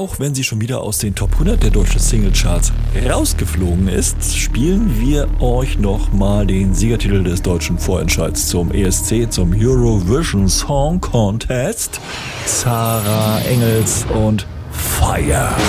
auch wenn sie schon wieder aus den Top 100 der deutschen Singlecharts rausgeflogen ist, spielen wir euch nochmal den Siegertitel des deutschen Vorentscheids zum ESC, zum Eurovision Song Contest. Sarah Engels und Fire.